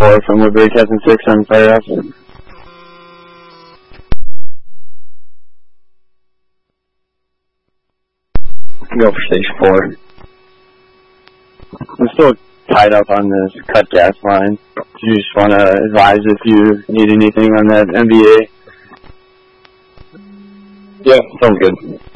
4 from Woodbury, Captain 6 on fire off. Go for station 4. I'm still tied up on this cut gas line. Do you just want to advise if you need anything on that MVA? Yeah, sounds good.